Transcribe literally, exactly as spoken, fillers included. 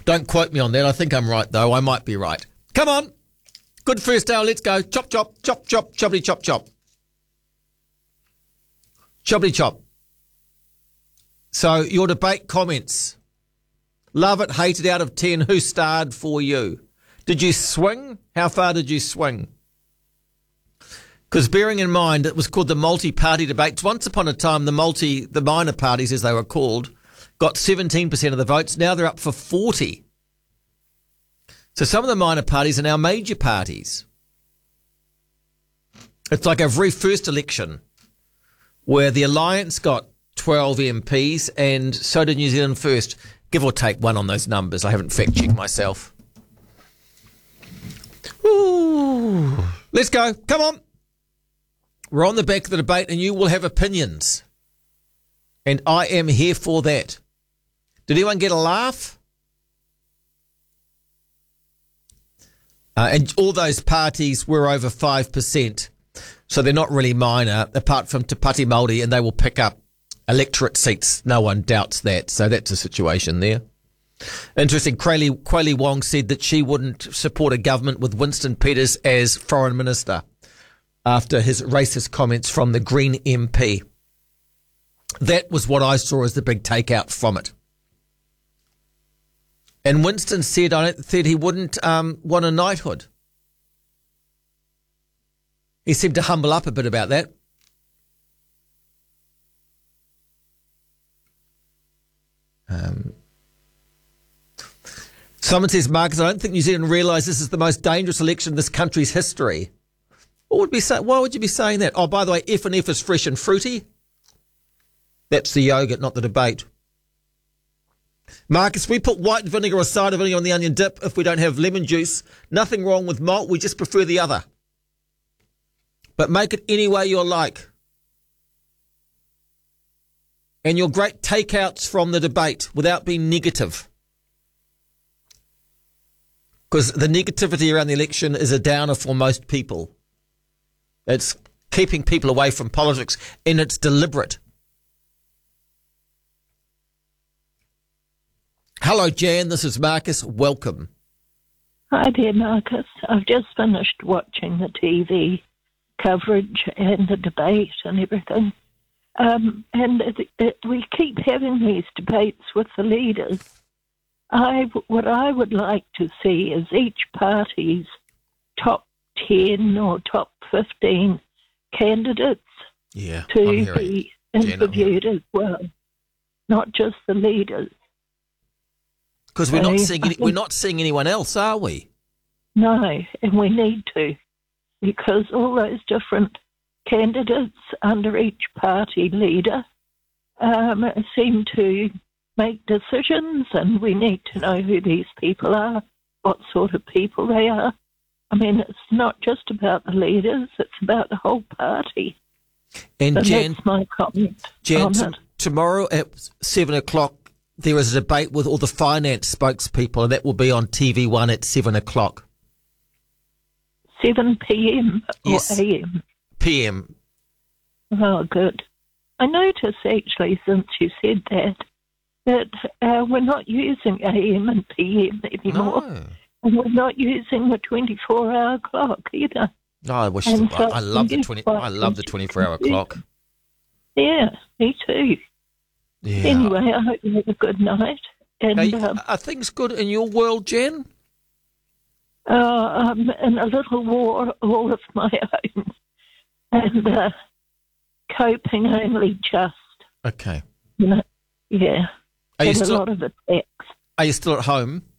Don't quote me on that. I think I'm right, though. I might be right. Come on. Good first hour. Let's go. Chop, chop, chop, chop, choppity, chop, chop. Choppity, chop. So your debate comments. Love it, hate it, out of ten. Who starred for you? Did you swing? How far did you swing? Because bearing in mind it was called the multi-party debates. Once upon a time, the multi, the minor parties, as they were called, got seventeen percent of the votes. Now they're up for forty. So some of the minor parties are now major parties. It's like a very first election where the Alliance got twelve M Ps and so did New Zealand First. Give or take one on those numbers. I haven't fact-checked myself. Ooh. Let's go. Come on. We're on the back of the debate and you will have opinions. And I am here for that. Did anyone get a laugh? Uh, and all those parties were over five percent. So they're not really minor, apart from Te Pāti Māori, and they will pick up electorate seats. No one doubts that. So that's a situation there. Interesting. Quayle, Quayle Wong said that she wouldn't support a government with Winston Peters as foreign minister after his racist comments from the Green M P. That was what I saw as the big takeout from it. And Winston said, I said he wouldn't um, want a knighthood. He seemed to humble up a bit about that. Um, someone says, Marcus, I don't think New Zealand realise this is the most dangerous election in this country's history. What would be say, why would you be saying that? Oh, by the way, F and F is fresh and fruity. That's the yogurt, not the debate. Marcus, we put white vinegar or cider vinegar on the onion dip if we don't have lemon juice. Nothing wrong with malt. We just prefer the other. But make it any way you like. And your great takeouts from the debate without being negative. Because the negativity around the election is a downer for most people. It's keeping people away from politics, and it's deliberate. Hello, Jan. This is Marcus. Welcome. Hi there, Marcus. I've just finished watching the T V coverage and the debate and everything. Um, and it, it, we keep having these debates with the leaders. I, what I would like to see is each party's top ten or top fifteen candidates yeah, to be interviewed as well, not just the leaders. Because we're not seeing any, we're not seeing anyone else, are we? No, and we need to, because all those different candidates under each party leader um, seem to make decisions, and we need to know who these people are, what sort of people they are. I mean, it's not just about the leaders; it's about the whole party. And so Jan, that's my comment. Jan, t- tomorrow at seven o'clock. There is a debate with all the finance spokespeople, and that will be on T V one at seven o'clock. seven p.m. or yes. a m? P M. Oh, good. I noticed, actually, since you said that, that uh, we're not using A M and P M anymore. No. And we're not using the twenty-four hour clock either. No, I wish. And The, so I, I love the twenty. I love the twenty-four hour clock. Yeah, me too. Yeah. Anyway, I hope you have a good night. And Hey, um, are things good in your world, Jen? uh, I'm in a little war all of my own, and uh, coping only just. Okay. You know, yeah. Are you Had still? a lot of attacks. Are you still at home?